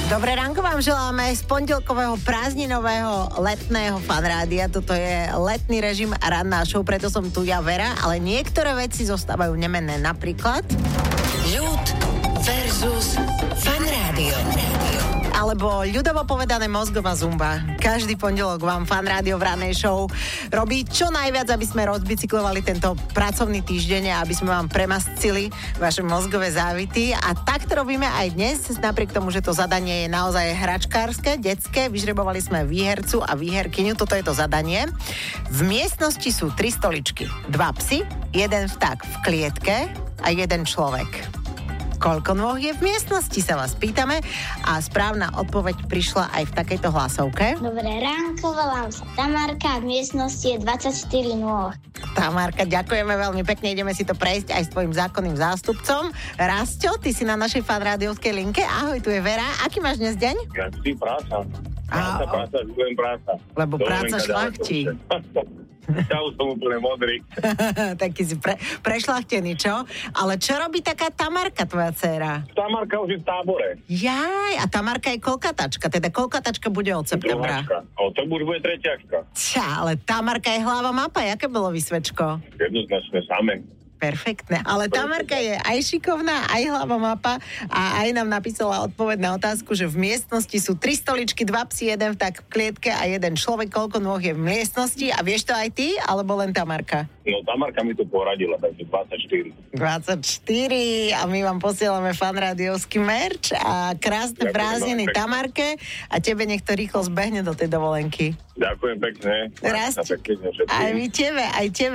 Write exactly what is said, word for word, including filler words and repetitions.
Dobré ránko vám želáme z pondelkového prázdninového letného fanrádia. Toto je letný režim a ranná show, preto som tu ja, Vera, ale niektoré veci zostávajú nemenné. Napríklad Ľud versus fanrádio. Alebo ľudovo povedané mozgová zumba. Každý pondelok vám Fan Rádio v rannej show robí čo najviac, aby sme rozbicyklovali tento pracovný týždeň a aby sme vám premascili vaše mozgové závity. A tak to robíme aj dnes, napriek tomu, že to zadanie je naozaj hračkárske, detské. Vyžrebovali sme výhercu a výherkyňu, toto je to zadanie. V miestnosti sú tri stoličky. Dva psy, jeden vták v klietke a jeden človek. Koľko nôh je v miestnosti, sa vás pýtame a správna odpoveď prišla aj v takejto hlasovke. Dobré ránko, volám sa Tamarka a v miestnosti je dvadsaťštyri nôh. Tamarka, ďakujeme veľmi pekne, ideme si to prejsť aj s tvojim zákonným zástupcom. Rasťo, ty si na našej fanrádiovskej linke. Ahoj, tu je Vera. Aký máš dnes deň? Ja si práca. Práca, A, práca, žujem práca. Lebo Dovolenka práca šľachtí. Ja už som úplne modrý. Taký si pre, prešľachtený, čo? Ale čo robí taká Tamarka, tvoja dcéra? Tamarka už je v tábore. Jaj, a Tamarka je kolkatačka, teda kolkatačka bude od septembra. Druháčka. O, to už bude tretiačka. Ča, ale Tamarka je hlava mapa, jaké bolo vysvečko? Jednoznačne same. Perfektné, ale Tamarka je aj šikovná, aj hlava mapa a aj nám napísala odpoveď na otázku, že v miestnosti sú tri stoličky, dva psi, jeden vták v klietke a jeden človek. Koľko nôh je v miestnosti a vieš to aj ty, alebo len Tamarka? No, Tamarka mi to poradila, takže dvadsaťštyri. dvadsaťštyri a my vám posielame fanrádiovský merch a krásne Ďakujem prázdniny veľmi pekne. Tamarke a tebe nech to rýchlo zbehne do tej dovolenky. Ďakujem pekne. Rast, Pekne, aj my tebe, aj tebe.